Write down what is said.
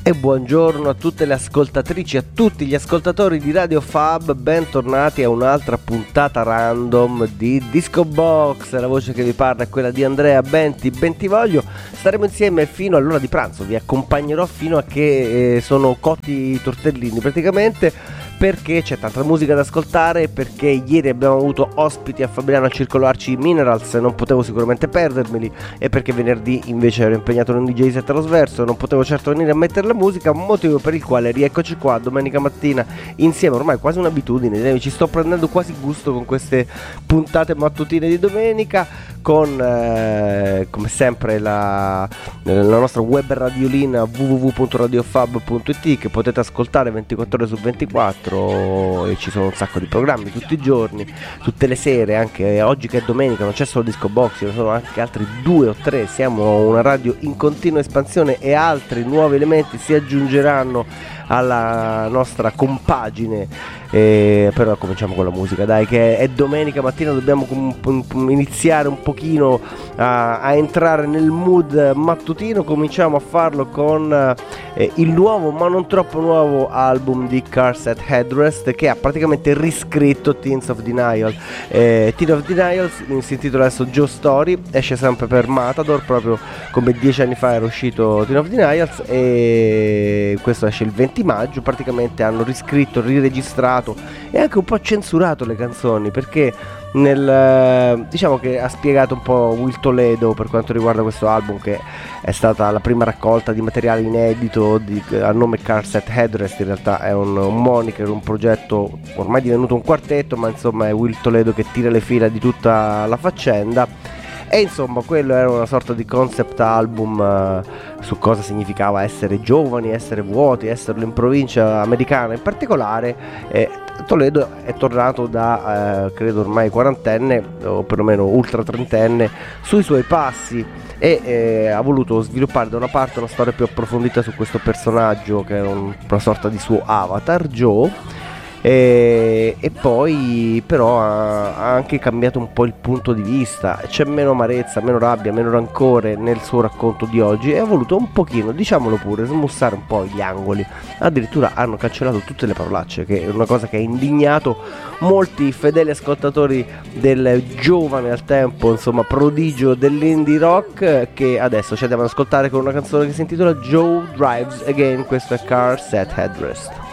E buongiorno a tutte le ascoltatrici e a tutti gli ascoltatori di Radio Fab, bentornati a un'altra puntata random di Disco Box. La voce che vi parla è quella di Andrea Bentivoglio. Staremo insieme fino all'ora di pranzo, vi accompagnerò fino a che sono cotti i tortellini praticamente, perché c'è tanta musica da ascoltare, perché ieri abbiamo avuto ospiti a Fabriano al Circolo Arci Minerals e non potevo sicuramente perdermeli, e perché venerdì invece ero impegnato in un DJ set allo Sverso e non potevo certo venire a mettere la musica, motivo per il quale rieccoci qua domenica mattina insieme, ormai quasi un'abitudine, ci sto prendendo quasi gusto con queste puntate mattutine di domenica, con come sempre la nostra web radiolina www.radiofab.it, che potete ascoltare 24 ore su 24, e ci sono un sacco di programmi tutti i giorni, tutte le sere, anche oggi che è domenica non c'è solo Disco Box, ce ne sono anche altri 2 o 3, siamo una radio in continua espansione e altri nuovi elementi si aggiungeranno alla nostra compagine, però cominciamo con la musica, dai, che è domenica mattina, dobbiamo iniziare un pochino a entrare nel mood mattutino. Cominciamo a farlo con il nuovo ma non troppo nuovo album di Cars at Headrest, che ha praticamente riscritto Teens of Denial. Teens of Denial si intitola adesso Joe Story, esce sempre per Matador, proprio come 10 anni fa era uscito Teens of Denial, e questo esce il 20 maggio. Praticamente hanno riscritto, riregistrato e anche un po' censurato le canzoni, perché diciamo che ha spiegato un po' Will Toledo per quanto riguarda questo album, che è stata la prima raccolta di materiale inedito a nome Cars at Headrest. In realtà è un moniker, un progetto ormai divenuto un quartetto, ma insomma è Will Toledo che tira le fila di tutta la faccenda. E insomma quello era una sorta di concept album su cosa significava essere giovani, essere vuoti, esserlo in provincia americana in particolare. Toledo è tornato da credo ormai quarantenne o perlomeno ultra trentenne sui suoi passi, e ha voluto sviluppare da una parte una storia più approfondita su questo personaggio che era una sorta di suo avatar, Joe, e poi però ha anche cambiato un po' il punto di vista, c'è meno amarezza, meno rabbia, meno rancore nel suo racconto di oggi, e ha voluto un pochino, diciamolo pure, smussare un po' gli angoli. Addirittura hanno cancellato tutte le parolacce, che è una cosa che ha indignato molti fedeli ascoltatori del giovane al tempo, insomma, prodigio dell'indie rock, che adesso ci andiamo ad ascoltare con una canzone che si intitola Joe Drives Again. Questo è Cars at Headrest.